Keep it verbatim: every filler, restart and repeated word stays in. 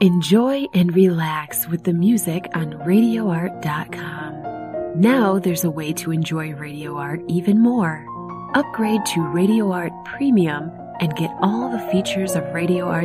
Enjoy and relax with the music on radio art dot com. Now there's a way to enjoy Radio Art even more. Upgrade to Radio Art Premium and get all the features of Radio Art